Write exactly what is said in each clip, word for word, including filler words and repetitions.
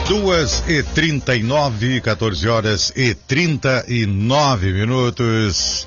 Duas e trinta e nove, quatorze horas e trinta e nove minutos.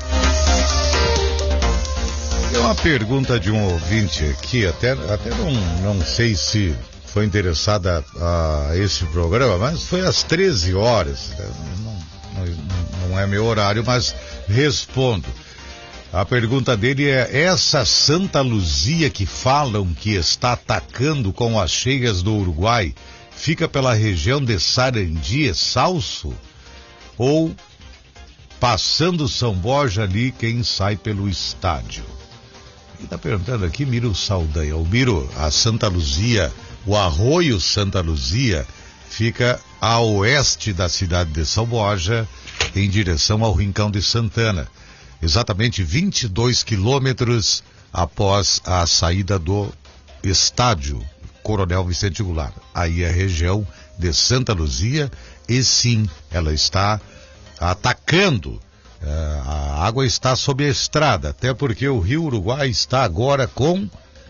Tem uma pergunta de um ouvinte aqui, até, até não, não sei se foi interessada a esse programa, mas foi às treze horas. Não, não, não é meu horário, mas respondo. A pergunta dele é: essa Santa Luzia que falam que está atacando com as cheias do Uruguai fica pela região de Sarandi, Salso? Ou passando São Borja ali, quem sai pelo estádio? Ele está perguntando aqui, Miro Saldanha. O Miro, a Santa Luzia, o arroio Santa Luzia, fica a oeste da cidade de São Borja, em direção ao Rincão de Santana. Exatamente vinte e dois quilômetros após a saída do estádio Coronel Vicente Goulart. Aí é a região de Santa Luzia, e sim, ela está atacando. Uh, a água está sob a estrada, até porque o Rio Uruguai está agora com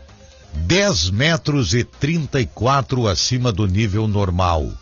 dez metros e trinta e quatro acima do nível normal.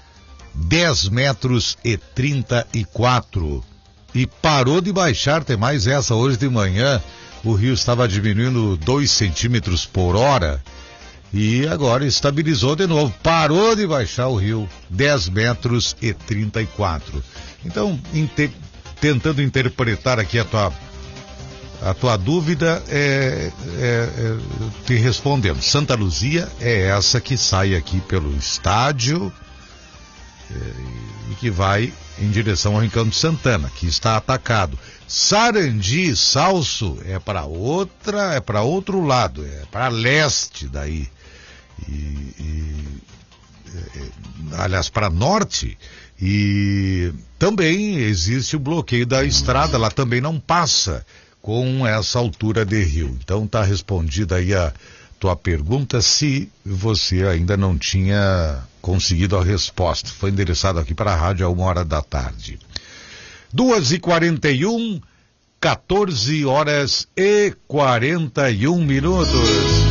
dez metros e trinta e quatro. E parou de baixar, tem mais essa. Hoje de manhã o rio estava diminuindo dois centímetros por hora e agora estabilizou de novo. Parou de baixar o rio, dez metros e trinta e quatro. Então, inte- tentando interpretar aqui a tua, a tua dúvida, é, é, é, te respondendo. Santa Luzia é essa que sai aqui pelo estádio é, e que vai em direção ao Rincão de Santana, que está atacado. Sarandi, Salso, é para outra, é para outro lado, é para leste daí. E, e é, aliás, para norte. E também existe o bloqueio da estrada, lá também não passa com essa altura de rio. Então está respondida aí a tua pergunta, se você ainda não tinha conseguido a resposta. Foi endereçado aqui para a rádio a uma hora da tarde. Duas e quarenta e um, quatorze horas e quarenta e um minutos.